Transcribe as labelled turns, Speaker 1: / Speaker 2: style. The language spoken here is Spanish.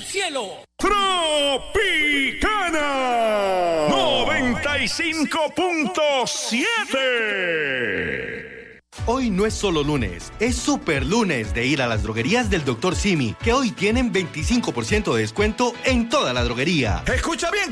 Speaker 1: cielo.
Speaker 2: Tropicana 95.7.
Speaker 3: Hoy no es solo lunes, es super lunes de ir a las droguerías del Dr. Simi, que hoy tienen 25% de descuento en toda la droguería.
Speaker 2: Escucha bien,